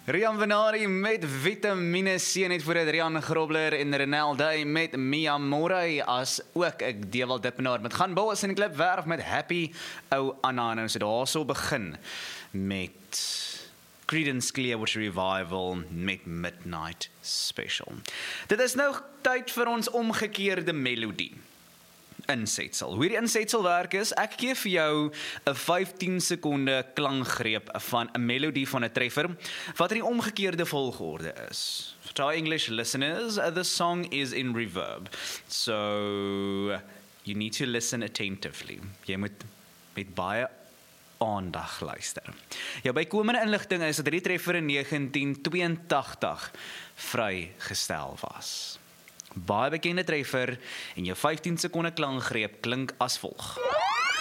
Rian Venari met Vitamine C net voor dit Rian Grobler en Renel Day met Mia Morey as ook ek Dewald Dippenaar met gaan Boas in die klip werf met Happy ou Anna nou so daar sal begin met Creedence Clearwater Revival met Midnight Special. Dit is nou tyd vir ons omgekeerde melodie. Insetsel. Hoe die insetsel werk is, ek gee vir jou 'n 15 sekonde klankgreep van 'n melodie van 'n treffer, wat in die omgekeerde volgorde is. For our English listeners, the song is in reverb. So, you need to listen attentively. Jy moet met baie aandag luister. Jou bykomende inligting is dat die treffer in 1982 vrygestel was. Baie bekende treffer en jou 15 sekonde klankgreep klink as volg.